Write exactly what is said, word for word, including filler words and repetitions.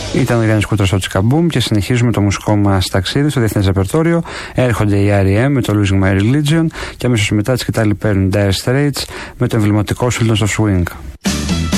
Ήταν ο Γιάννης Κούτρας στο Τσικαμπούμ και συνεχίζουμε το μουσικό μας ταξίδι στο διεθνές ρεπερτόριο. Έρχονται οι αρ ι εμ με το Losing My Religion και αμέσως μετά τη σκητάλη παίρνουν Dire Straits με το εμβληματικό Sultans of Swing.